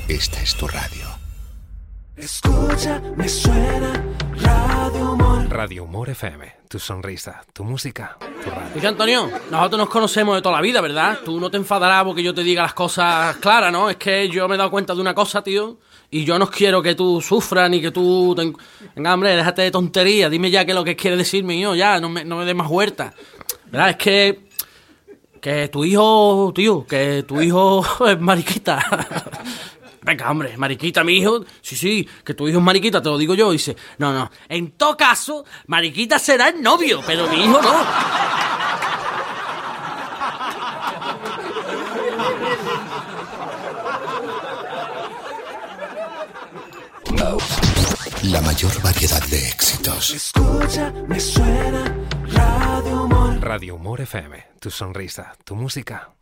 esta es tu radio. Escucha, me suena Radio Humor. Radio Humor FM, tu sonrisa, tu música, tu radio. Oye, Antonio, nosotros nos conocemos de toda la vida, ¿verdad? Tú no te enfadarás porque yo te diga las cosas claras, ¿no? Es que yo me he dado cuenta de una cosa, tío, y yo no quiero que tú sufras ni que tú... Venga, hombre, déjate de tonterías, dime ya qué es lo que quieres decirme, yo, ya, no me des más vueltas. ¿Verdad? Es que tu hijo, tío, que tu hijo es mariquita. Venga, hombre, mariquita, mi hijo. Sí, que tu hijo es mariquita, te lo digo yo. Dice, no, en todo caso, mariquita será el novio, pero mi hijo no. La mayor variedad de éxitos. Escucha, me suena Radio Humor. Radio Humor FM, tu sonrisa, tu música,